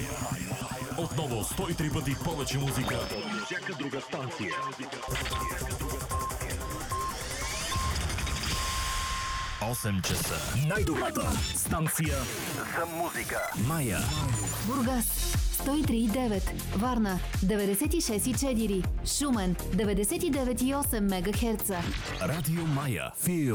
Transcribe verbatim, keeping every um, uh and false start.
Отново сто и три пъти повече музика от всяка друга станция. осем часа. Най-добрата станция за музика. Мая. Бургас сто и три и девет, Варна деветдесет и шест и четири, Шумен деветдесет и девет и осем мегахерца. Радио Мая. Фил